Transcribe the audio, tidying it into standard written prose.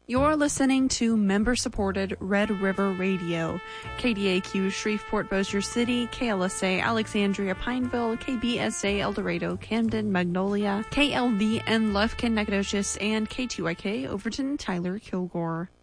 You're listening to member-supported Red River Radio, KDAQ Shreveport Bossier City, KLSA Alexandria Pineville, KBSA El Dorado, Camden, Magnolia, KLVN Lufkin Nacogdoches, and K2YK Overton Tyler Kilgore.